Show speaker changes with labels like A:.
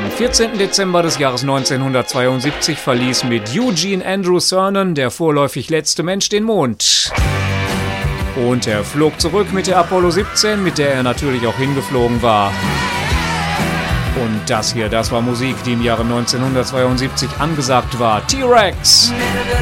A: Am 14. Dezember des Jahres 1972 verließ mit Eugene Andrew Cernan, der vorläufig letzte Mensch, den Mond. Und er flog zurück mit der Apollo 17, mit der er natürlich auch hingeflogen war. Und das hier, das war Musik, die im Jahre 1972 angesagt war. T-Rex!